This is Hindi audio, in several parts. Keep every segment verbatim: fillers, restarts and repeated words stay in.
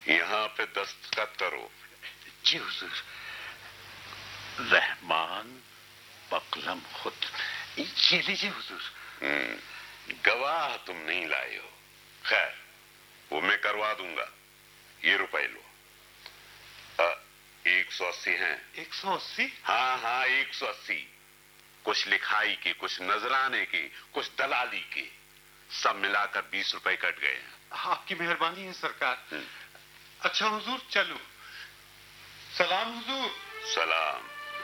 यहाँ पे दस्तखत करो। जी हुजूर। रहमान बकलम खुद। ये लीजिए हुजूर। गवाह तुम नहीं लाए हो। खैर, वो मैं करवा दूंगा। ये रुपए लो। आ, एक सौ अस्सी हैं। एक सौ अस्सी? हाँ हाँ, एक सौ अस्सी। कुछ लिखाई की, कुछ नजराने की, कुछ दलाली की, सब मिलाकर बीस रुपए कट गए हैं। आपकी मेहरबानी है सरकार। अच्छा हुजूर, चलो। सलाम हुजूर। सलाम।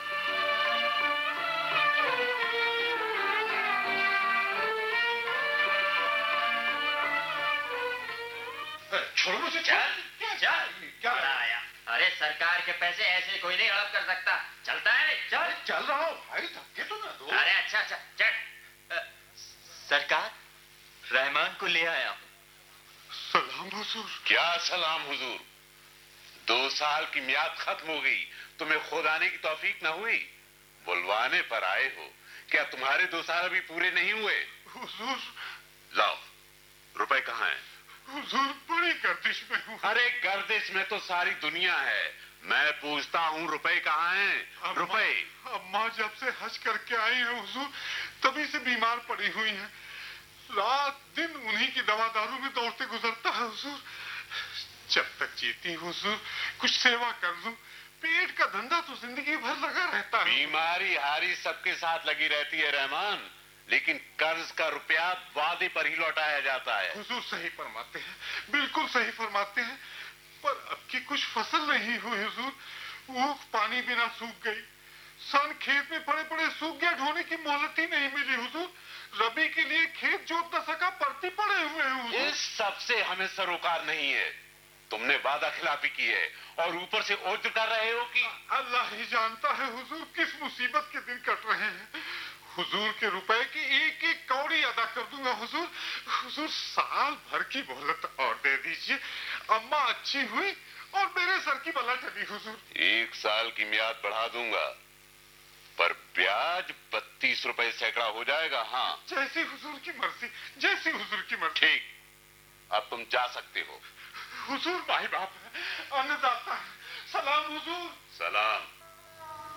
छोड़ो मुझे। चल चल। क्या आया? अरे सरकार के पैसे ऐसे कोई नहीं हड़प कर सकता। चलता है? चल। चल रहा हूँ भाई, धक्के तो ना दो। अरे अच्छा अच्छा चल। सरकार, रहमान को ले आया हूँ। सलाम हुजूर। क्या सलाम हुजूर? दो साल की मियाद खत्म हो गई, तुम्हें खुद आने की तौफीक न हुई? बुलवाने पर आए हो। क्या तुम्हारे दो साल अभी पूरे नहीं हुए? हुजूर। लाओ, रुपए कहाँ हैं? हुजूर, बड़ी गर्दिश में हूँ। अरे गर्दिश में तो सारी दुनिया है। मैं पूछता हूँ, रुपए कहाँ हैं? रुपए। अम्मा जब से हज करके आई है हुजूर, तभी से बीमार पड़ी हुई हैं। रात दिन उन्हीं की दवा दारू में दौड़ते गुजरता है हुजूर। जब तक जीती हुजूर, कुछ सेवा कर दूं। पेट का धंधा तो जिंदगी भर लगा रहता है। बीमारी हारी सबके साथ लगी रहती है रहमान, लेकिन कर्ज का रुपया वादे पर ही लौटाया जाता है। हुजूर सही फरमाते हैं, बिल्कुल सही फरमाते हैं। पर अब की कुछ फसल नहीं हुई हुजूर। ऊख पानी बिना सूख गई। सन खेत में पड़े पड़े सूख गया, ढोने की मोहलत ही नहीं मिली हुजूर। रबी के लिए खेत जोत न सका, परती पड़े हुए हैं हुजूर। इस सब से हमें सरोकार नहीं है। तुमने वादा खिलाफी की है और ऊपर से ओझ कर रहे हो कि अल्लाह ही जानता है हुजूर किस मुसीबत के दिन कट रहे हैं। हुजूर के रुपए की एक एक कौड़ी अदा कर दूंगा हुजूर। हुजूर साल भर की मोहलत और दे दीजिए। अम्मा अच्छी हुई और मेरे सर की बला टली हुजूर। एक साल की मियाद बढ़ा दूंगा, पर ब्याज बत्तीस रुपए सैकड़ा हो जाएगा। हाँ, जैसी हुजूर की मर्जी, जैसी हुजूर की मर्जी। ठीक, अब तुम जा सकते हो। हुजूर भाई बाप है, अन्नदाता है। सलाम हुजूर। सलाम।